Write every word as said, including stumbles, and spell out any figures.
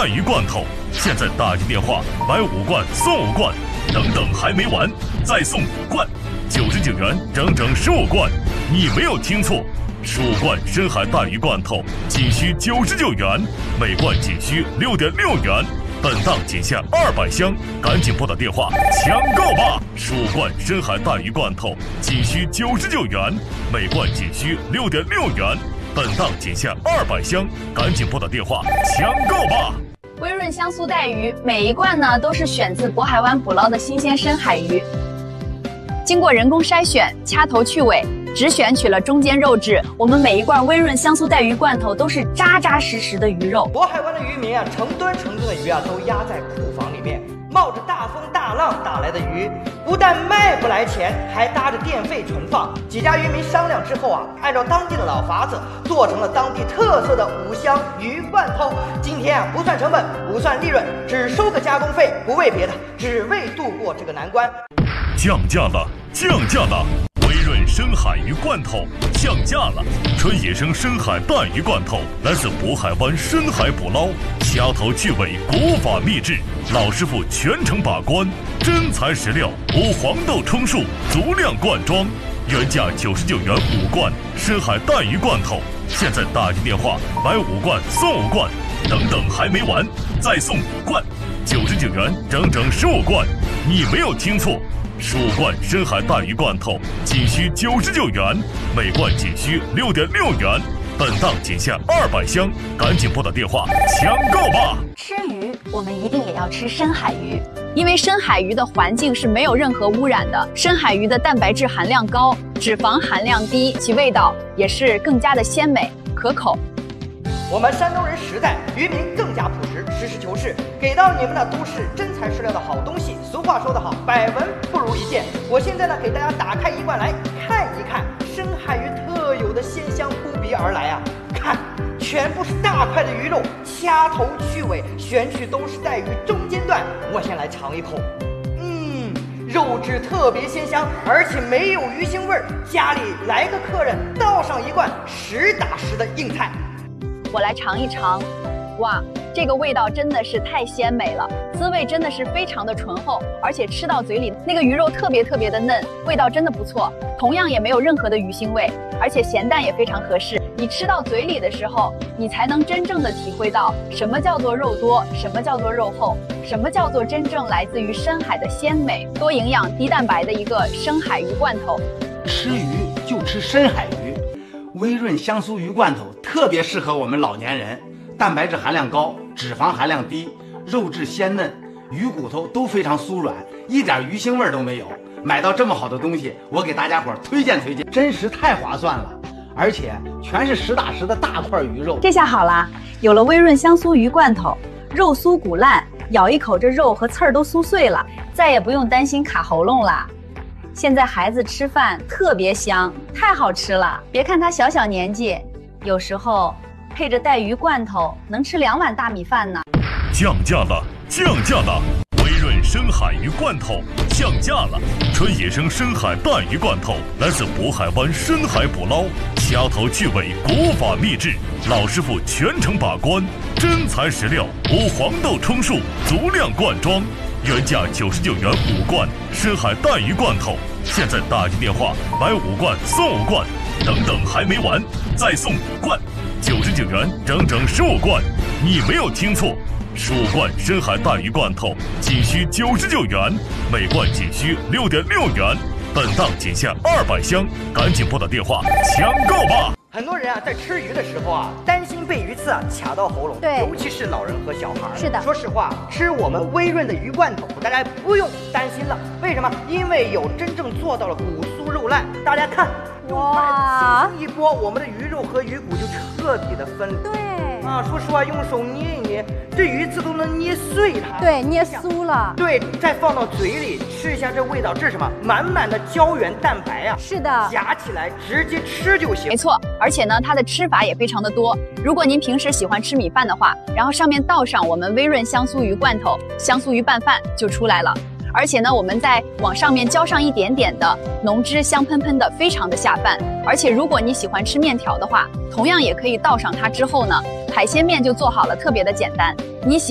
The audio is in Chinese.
带鱼罐头，现在打进电话买五罐送五罐，等等还没完，再送五罐，九十九元整整十五罐，你没有听错，十五罐深海带鱼罐头仅需九十九元，每罐仅需六点六元。本档仅限二百箱，赶紧拨打电话抢购吧！十五罐深海带鱼罐头仅需九十九元，每罐仅需六点六元。本档仅限二百箱，赶紧拨打电话抢购吧！ 微润香酥带鱼，每一罐呢都是选自渤海湾捕捞的新鲜深海鱼，经过人工筛选、掐头去尾，只选取了中间肉质。我们每一罐微润香酥带鱼罐头都是扎扎实实的鱼肉。 渤海湾的渔民啊，成吨成吨的鱼啊都压在库房里面，冒着大风大浪打来的鱼，不但卖不来钱，还搭着电费存放。几家渔民商量之后啊，按照当地的老法子，做成了当地特色的五香鱼罐头。今天啊，不算成本，不算利润，只收个加工费，不为别的，只为度过这个难关。 降价了，降价了！微润深海鱼罐头降价了，纯野生深海带鱼罐头来自渤海湾深海捕捞，掐头去尾，古法秘制，老师傅全程把关，真材实料，无黄豆充数，足量灌装，原价九十九元五罐深海带鱼罐头，现在打进电话买五罐送五罐，等等还没完，再送五罐，九十九元整整十五罐，你没有听错。十五罐深海带鱼罐头仅需九十九元，每罐仅需六点六元。本档仅限二百箱，赶紧拨打电话抢购吧！ 吃鱼，我们一定也要吃深海鱼，因为深海鱼的环境是没有任何污染的。深海鱼的蛋白质含量高，脂肪含量低，其味道也是更加的鲜美可口。 我们山东人实在，渔民更加朴实，实事求是，给到你们的都是真材实料的好东西。俗话说得好，百闻不如一见。我现在呢，给大家打开一罐来看一看深海鱼特有的鲜香扑鼻而来啊！看，全部是大块的鱼肉，掐头去尾，选取都是带鱼中间段。我先来尝一口，嗯，肉质特别鲜香，而且没有鱼腥味儿。家里来个客人，倒上一罐实打实的硬菜。 我来尝一尝，哇，这个味道真的是太鲜美了，滋味真的是非常的醇厚，而且吃到嘴里那个鱼肉特别特别的嫩，味道真的不错，同样也没有任何的鱼腥味，而且咸淡也非常合适。你吃到嘴里的时候，你才能真正的体会到什么叫做肉多，什么叫做肉厚，什么叫做真正来自于深海的鲜美、多营养、低蛋白的一个深海鱼罐头。 吃鱼就吃深海鱼，微润香酥鱼罐头特别适合我们老年人，蛋白质含量高，脂肪含量低，肉质鲜嫩，鱼骨头都非常酥软，一点鱼腥味都没有。买到这么好的东西，我给大家伙推荐推荐，真实太划算了，而且全是实打实的大块鱼肉。 这下好啦，有了微润香酥鱼罐头，肉酥骨烂，咬一口这肉和刺儿都酥碎了，再也不用担心卡喉咙啦。现在孩子吃饭特别香，太好吃了。别看他小小年纪，有时候配着带鱼罐头能吃两碗大米饭呢。 降价了，降价了！微润深海鱼罐头降价了，纯野生深海带鱼罐头来自渤海湾深海捕捞，掐头去尾，古法秘制，老师傅全程把关，真材实料，无黄豆充数，足量灌装。原价九十九元五罐深海带鱼罐头，现在打进电话买五罐送五罐，等等还没完，再送五罐，九十九元整整十五罐，你没有听错，十五罐深海带鱼罐头仅需九十九元，每罐仅需六点六元。本档仅限二百箱，赶紧拨打电话抢购吧！ 很多人啊，在吃鱼的时候啊，担心被鱼刺啊卡到喉咙， 对， 尤其是老人和小孩。 是的， 说实话，吃我们微润的鱼罐头，大家不用担心了。为什么？因为有真正做到了骨酥肉烂。大家看，用筷子轻轻一拨，我们的鱼肉和鱼骨就彻底的分离。 对。 啊，说实话，用手捏一捏，这鱼刺都能捏碎它。 对，捏酥了。 对，再放到嘴里吃一下，这味道，这是什么？满满的胶原蛋白呀、啊！ 是的， 夹起来直接吃就行。 没错，而且呢，它的吃法也非常的多。如果您平时喜欢吃米饭的话，然后上面倒上我们微润香酥鱼罐头，香酥鱼拌饭就出来了。而且呢，我们再往上面浇上一点点的浓汁，香喷喷的，非常的下饭。而且如果你喜欢吃面条的话，同样也可以倒上它之后呢，海鲜面就做好了，特别的简单。你喜